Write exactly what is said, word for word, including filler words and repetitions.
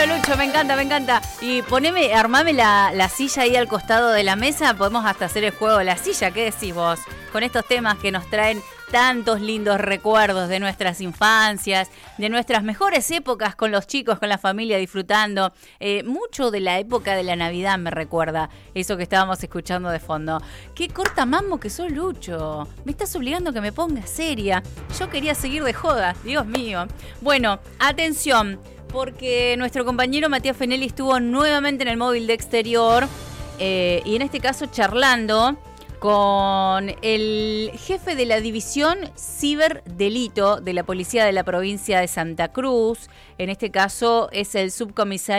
Bueno, Lucho, me encanta, me encanta. Y poneme, armame la, la silla ahí al costado de la mesa. Podemos hasta hacer el juego de la silla. ¿Qué decís vos? Con estos temas que nos traen tantos lindos recuerdos de nuestras infancias, de nuestras mejores épocas con los chicos, con la familia, disfrutando. Eh, mucho de la época de la Navidad me recuerda eso que estábamos escuchando de fondo. Qué corta mambo que sos, Lucho. Me estás obligando a que me ponga seria. Yo quería seguir de joda, Dios mío. Bueno, atención, porque nuestro compañero Matías Fenelli estuvo nuevamente en el móvil de exterior eh, y en este caso charlando con el jefe de la división ciberdelito de la policía de la provincia de Santa Cruz. En este caso es el subcomisario